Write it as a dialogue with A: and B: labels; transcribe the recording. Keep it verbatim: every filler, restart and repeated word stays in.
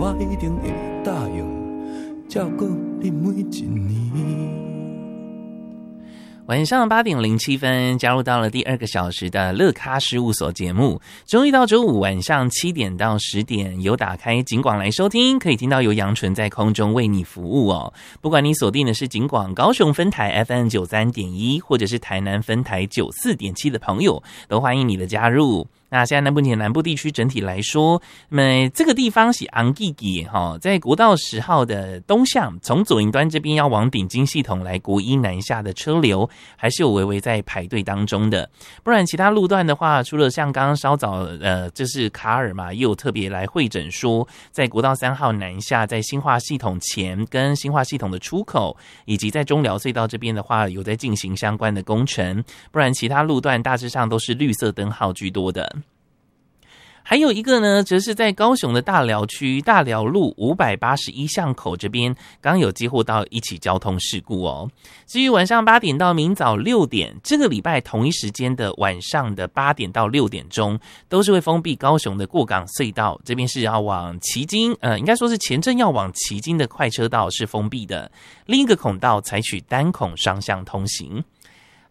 A: 我一定会答应照顾你每一年。
B: 晚上八点零七分，加入到了第二个小时的乐咖事务所节目。周一到周五晚上七点到十点，有打开警广来收听，可以听到由杨纯在空中为你服务哦。不管你锁定的是警广高雄分台 F M 九三点一，或者是台南分台九四点七的朋友，都欢迎你的加入。那现在南部前南部地区整体来说，那么这个地方是昂基基哈，在国道十号的东向，从左营端这边要往顶金系统来国一南下的车流，还是有微微在排队当中的。不然其他路段的话，除了像刚刚稍早呃，就是卡尔嘛，也有特别来会诊说，在国道三号南下，在新化系统前跟新化系统的出口，以及在中寮隧道这边的话，有在进行相关的工程。不然其他路段大致上都是绿色灯号居多的。还有一个呢，则是在高雄的大寮区大寮路五百八十一巷口这边，刚有接获到一起交通事故哦。至于晚上八点到明早六点，这个礼拜同一时间的晚上的八点到六点钟，都是会封闭高雄的过港隧道，这边是要往旗津，呃，应该说是前镇要往旗津的快车道是封闭的，另一个孔道采取单孔双向通行。